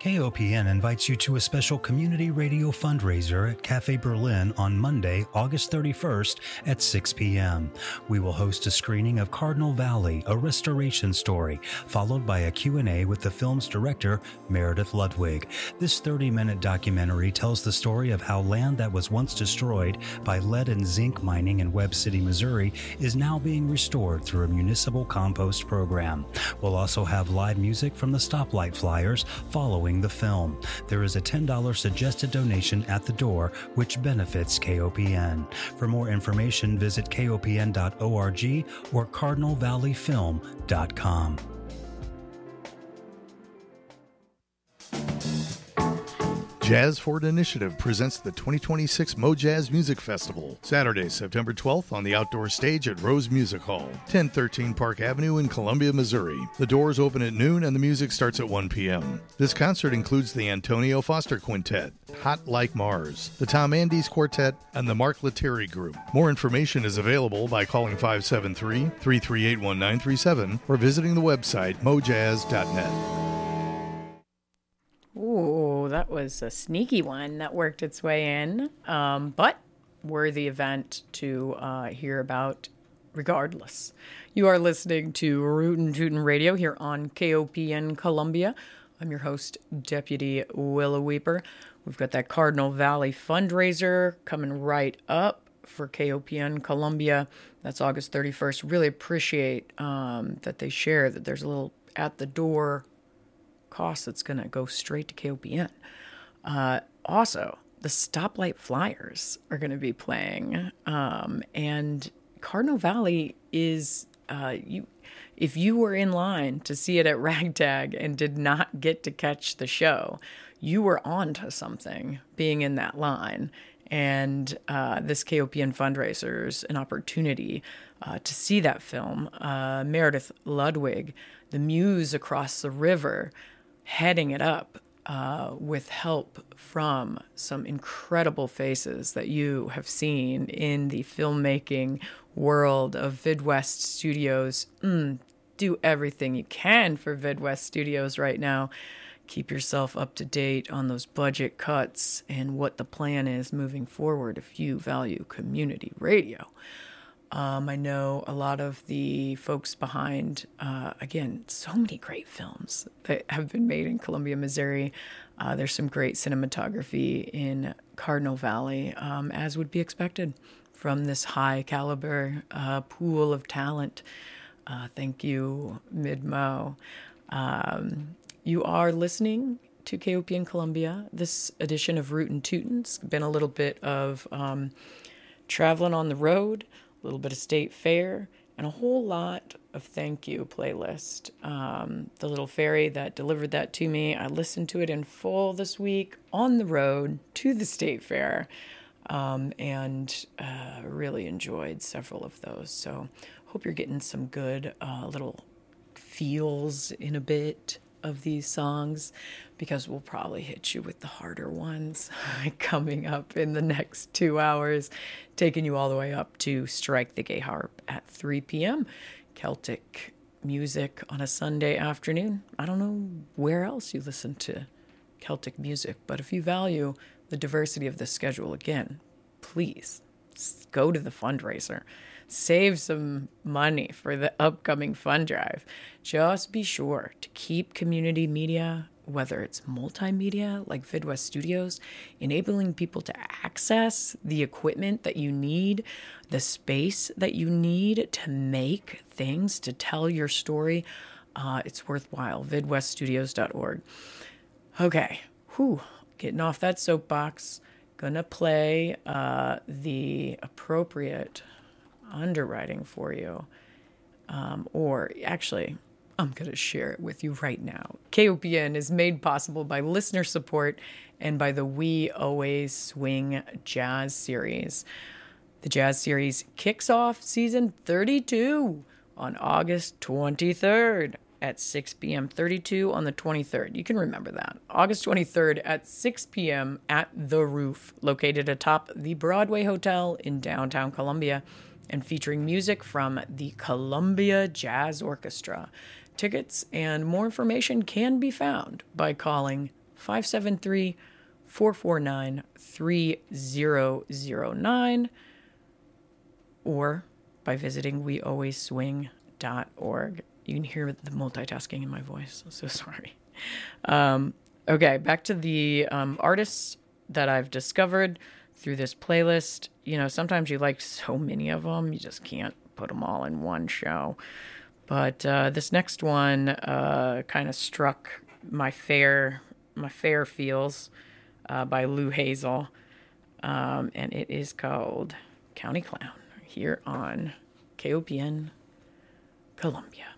KOPN invites you to a special community radio fundraiser at Cafe Berlin on Monday, August 31st at 6 p.m. We will host a screening of Cardinal Valley, a restoration story, followed by a Q&A with the film's director, Meredith Ludwig. This 30-minute documentary tells the story of how land that was once destroyed by lead and zinc mining in Webb City, Missouri, is now being restored through a municipal compost program. We'll also have live music from the Stoplight Flyers following the film. There is a $10 suggested donation at the door, which benefits KOPN. For more information, visit kopn.org or cardinalvalleyfilm.com. Jazz Forward Initiative presents the 2026 Mojazz Music Festival, Saturday, September 12th on the outdoor stage at Rose Music Hall, 1013 Park Avenue in Columbia, Missouri. The doors open at noon and the music starts at 1 p.m. This concert includes the Antonio Foster Quintet, Hot Like Mars, the Tom Andes Quartet, and the Mark Lettieri Group. More information is available by calling 573-338-1937 or visiting the website mojazz.net. Ooh, that was a sneaky one that worked its way in, but worthy event to hear about regardless. You are listening to Rootin' Tootin' Radio here on KOPN Columbia. I'm your host, Deputy Willow Weeper. We've got that Cardinal Valley fundraiser coming right up for KOPN Columbia. That's August 31st. Really appreciate that they share that there's a little at-the-door cost that's going to go straight to KOPN. Also, the Stoplight Flyers are going to be playing, and Cardinal Valley is if you were in line to see it at Ragtag and did not get to catch the show, you were on to something being in that line. And this KOPN fundraiser is an opportunity to see that film. Meredith Ludwig, the muse across the river, heading it up with help from some incredible faces that you have seen in the filmmaking world of VidWest Studios. Do everything you can for VidWest Studios right now. Keep yourself up to date on those budget cuts and what the plan is moving forward if you value community radio. I know a lot of the folks behind, again, so many great films that have been made in Columbia, Missouri. There's some great cinematography in Cardinal Valley, as would be expected from this high caliber pool of talent. Thank you, Midmo. You are listening to KOPN Columbia. This edition of Rootin' Tootin's been a little bit of traveling on the road, a little bit of state fair, and a whole lot of thank you playlist. The little fairy that delivered that to me, I listened to it in full this week on the road to the state fair, and really enjoyed several of those. So hope you're getting some good little feels in a bit of these songs, because we'll probably hit you with the harder ones coming up in the next 2 hours, taking you all the way up to Strike the Gay Harp at 3 p.m. Celtic music on a Sunday afternoon. I don't know where else you listen to Celtic music, but if you value the diversity of the schedule, again, please go to the fundraiser. Save some money for the upcoming fund drive. Just be sure to keep community media, whether it's multimedia like VidWest Studios, enabling people to access the equipment that you need, the space that you need to make things, to tell your story. It's worthwhile. VidWestStudios.org. Okay, getting off that soapbox. Gonna play the appropriate underwriting for you, or actually I'm going to share it with you right now. KOPN is made possible by listener support and by the We Always Swing Jazz Series. The Jazz Series kicks off season 32 on August 23rd at 6 p.m. 32 on the 23rd. You can remember that. August 23rd at 6 p.m. at The Roof, located atop the Broadway Hotel in downtown Columbia, and featuring music from the Columbia Jazz Orchestra. Tickets and more information can be found by calling 573-449-3009, or by visiting wealwaysswing.org. You can hear the multitasking in my voice. I'm so sorry. Okay, back to the artists that I've discovered through this playlist. You know, sometimes you like so many of them, you just can't put them all in one show. But this next one kind of struck my fair feels by Lou Hazel, and it is called County Clown here on KOPN Columbia.